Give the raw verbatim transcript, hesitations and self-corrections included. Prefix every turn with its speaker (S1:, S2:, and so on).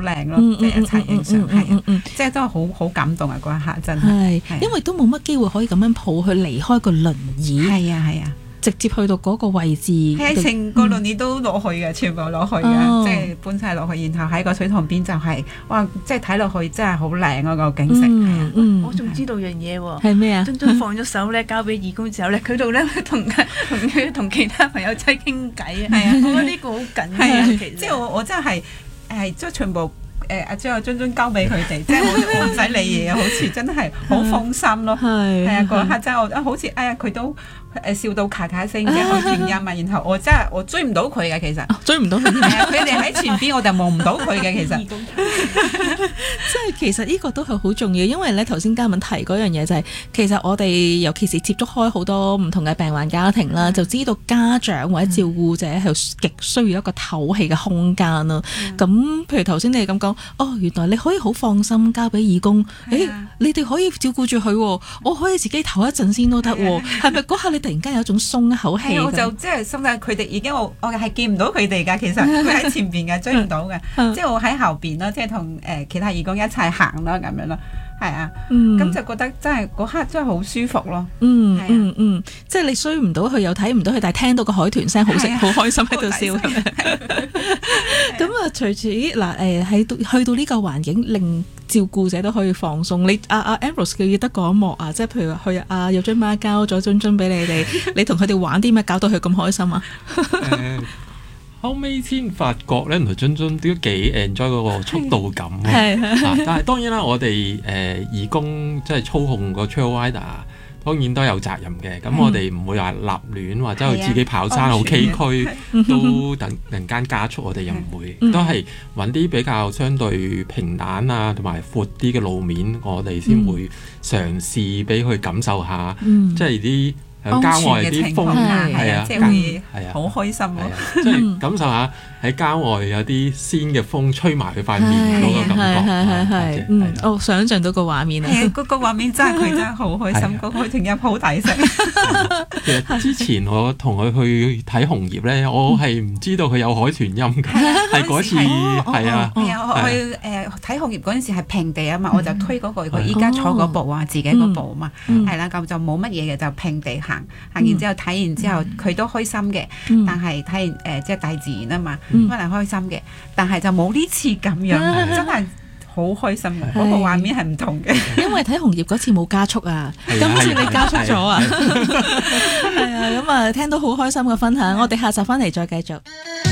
S1: 靚咯，即係一齊影相，係啊，即係都係好好感動啊！嗰一刻真係，
S2: 因為都冇乜機會可以咁樣抱佢離開個輪椅，
S1: 係啊係啊。
S2: 直接去到嗰個位置，
S1: 係成個輪椅都攞去嘅，全部攞去嘅，哦、即係搬晒落去，然後喺個水塘邊就係、是，哇！即係睇落去真係好靚啊個景色。
S2: 嗯嗯、
S3: 我仲知道樣嘢喎，
S2: 係咩啊？
S3: 津津放咗手咧，交俾義工之後咧，佢度咧同同同其他朋友仔傾偈啊，係啊，我覺得呢個好緊要啊，其實。
S1: 即係我我真係誒，即係全部。誒阿將阿津津交俾佢哋，即係我我唔使理嘢，好似真係好放心咯。係係啊，嗰刻真係我好似哎呀佢都誒笑到咔咔聲嘅好轉音啊，然後我真係我追唔到佢嘅其實，
S2: 追唔到佢。
S1: 係啊，佢哋喺前邊我就望唔到佢嘅其實。
S2: 即係其實呢個都係好重要，因為咧頭先嘉敏提嗰樣嘢就係、是，其實我哋尤其是接觸開好多唔同嘅病患家庭啦，就知道家長或者照顧者係極需要一個唞氣嘅空間咯。咁、嗯、譬如頭先你咁講。哦，原來你可以好放心交俾義工，誒、啊，你哋可以照顧住佢，我可以自己唞一陣先都得，係咪嗰下你突然間有一種鬆一口氣？
S1: 我就即係心諗佢哋已經我我係見唔到佢哋㗎，其實佢喺前邊嘅追唔到嘅，即係我喺後邊咯，即係同誒其他義工一齊行啦咁樣咯。係啊，咁、嗯、就覺得真係嗰刻真係好舒服咯。
S2: 嗯、啊、嗯嗯，即係你追唔到佢又睇唔到佢，但係聽到個海豚聲好識好開心喺度笑。咁啊，除此嗱誒喺去到呢個環境，令照顧者都可以放鬆。你阿阿 Ambrose 記得嗰一幕啊，即係譬如話去阿有津媽交咗津津俾你哋，你同佢哋玩啲咩搞到佢咁開心啊？
S4: 呃後尾先發覺咧，原來津津都幾 enjoy 嗰個速度感啊！但係當然啦，我哋誒、呃、義工即係操控個 trail rider，當然都有責任嘅。咁我哋唔會話立亂或者自己跑山好崎嶇，都突然間加速，我哋又唔會，都係揾啲比較相對平坦啊同埋闊啲嘅路面，我哋先會嘗試俾佢感受下，嗯、即係啲。喺郊外啲風係啊，
S1: 即係會好開心咯，
S4: 即係感受下喺郊外有啲鮮嘅風吹埋佢塊面嗰個感覺，係係
S2: 嗯，哦，想像到個畫面啊，
S1: 係啊，嗰個畫面真係佢真係好開心，個海豚音好大聲。
S4: 其實之前我同佢去睇紅葉咧，我係唔知道佢有海豚音嘅，係嗰次係啊，
S1: 係啊，去誒睇紅葉嗰陣時係平地啊嘛，我就推嗰個佢依家坐嗰部啊，自己嗰部啊嘛，係啦，咁就冇乜嘢嘅，就平地。行完之後睇完之後佢都開心嘅，嗯、但係睇完誒即係大自然啊嘛，可能、嗯、開心嘅，但係就冇呢次咁樣，嗯、真係好開心嘅，嗰個畫面係唔同嘅。因為睇紅葉嗰次冇加速啊，今次你加速咗啊，係啊，咁啊聽到好開心嘅分享，我哋下集翻嚟再繼續。